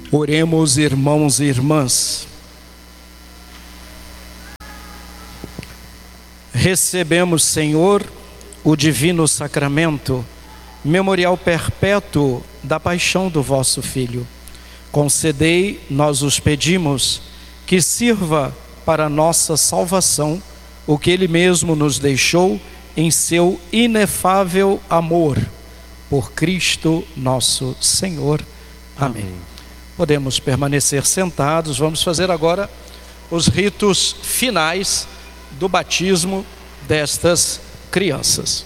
Oremos, irmãos e irmãs. Recebemos, Senhor, o divino sacramento, memorial perpétuo da paixão do vosso Filho. Concedei, nós os pedimos, que sirva para nossa salvação o que Ele mesmo nos deixou em seu inefável amor. Por Cristo nosso Senhor. Amém. Podemos permanecer sentados. Vamos fazer agora os ritos finais do batismo destas crianças.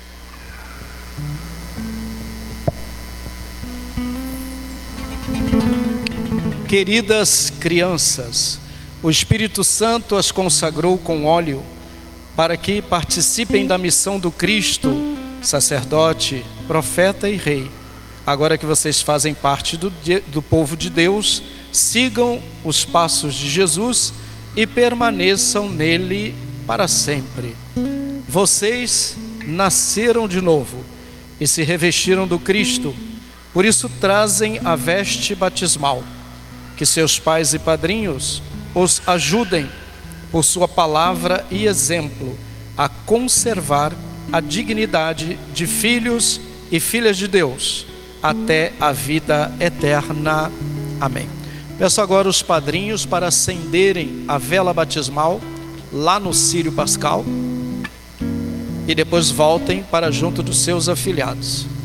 Queridas crianças, o Espírito Santo as consagrou com óleo para que participem da missão do Cristo, sacerdote, profeta e rei. Agora que vocês fazem parte do povo de Deus, sigam os passos de Jesus e permaneçam nele para sempre. Vocês nasceram de novo e se revestiram do Cristo, por isso trazem a veste batismal. Que seus pais e padrinhos os ajudem, por sua palavra e exemplo, a conservar a dignidade de filhos e filhas de Deus, até a vida eterna. Amém. Peço agora os padrinhos para acenderem a vela batismal lá no círio pascal e depois voltem para junto dos seus afilhados.